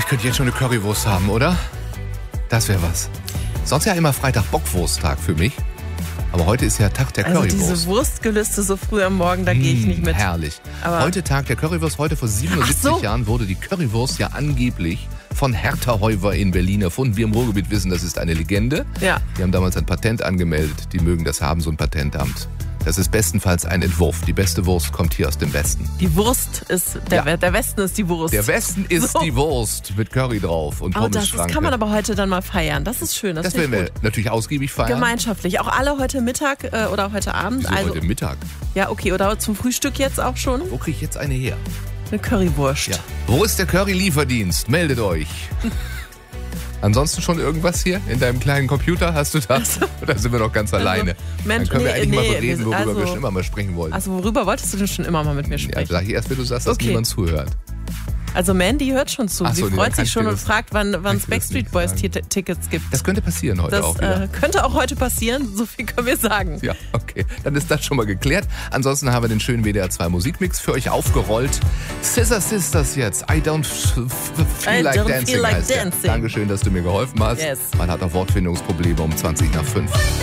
ich könnte jetzt schon eine Currywurst haben, oder? Das wäre was. Sonst ja immer Freitag Bockwursttag für mich. Aber heute ist ja Tag der Currywurst. Also diese Wurstgelüste so früh am Morgen, da gehe ich nicht mit. Herrlich. Aber heute Tag der Currywurst. Heute vor 77 Jahren wurde die Currywurst ja angeblich von Hertha Heuwer in Berlin erfunden. Wir im Ruhrgebiet wissen, das ist eine Legende. Ja. Die haben damals ein Patent angemeldet. Die mögen das haben, so ein Patentamt. Das ist bestenfalls ein Entwurf. Die beste Wurst kommt hier aus dem Westen. Die Wurst ist, der Westen ist die Wurst. Der Westen ist So. die Wurst mit Curry drauf und Pommes-Schranke. Das kann man aber heute dann mal feiern. Das ist schön. Das werden wir natürlich ausgiebig feiern. Gemeinschaftlich. Auch alle heute Mittag oder heute Abend. Wieso Also, heute Mittag? ja, okay. Oder zum Frühstück jetzt auch schon. Wo kriege ich jetzt eine her? Eine Currywurst. Ja. Wo ist der Curry-Lieferdienst? Meldet euch. Ansonsten schon irgendwas hier in deinem kleinen Computer? Hast du das? Oder sind wir noch ganz alleine? Mensch, Dann können wir eigentlich mal bereden, worüber also- wir schon immer mal sprechen wollten. Also worüber wolltest du denn schon immer mal mit mir Ja, sprechen? sag ich erst, wenn du sagst, dass Okay. niemand zuhört. Also Mandy hört schon zu. Ach so, Sie nee, dann freut kann sich ich schon dir und das- fragt, wann ich es dir das Backstreet nicht Boys sagen. Tickets gibt. Das könnte passieren heute Das auch wieder. könnte auch heute passieren, so viel können wir sagen. Ja, okay. Dann ist das schon mal geklärt. Ansonsten haben wir den schönen WDR 2 Musikmix für euch aufgerollt. Scissor Sisters jetzt. I don't feel like dancing heißt der. dancing. Dankeschön, dass du mir geholfen hast. Yes. Man hat auch Wortfindungsprobleme um 20 nach 5.